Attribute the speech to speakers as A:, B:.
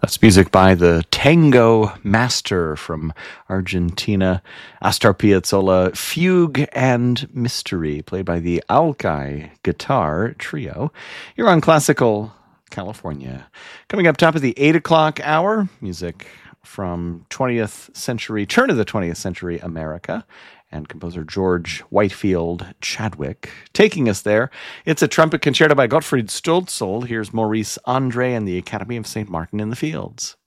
A: That's music by the tango master from Argentina, Astor Piazzolla, Fugue and Mystery, played by the Alki Guitar Trio. You're on Classical California. Coming up top of the 8 o'clock hour, music from 20th century, turn of the 20th century America, and composer George Whitefield Chadwick. Taking us there, it's a trumpet concerto by Gottfried Stölzl. Here's Maurice Andre and the Academy of St. Martin in the Fields.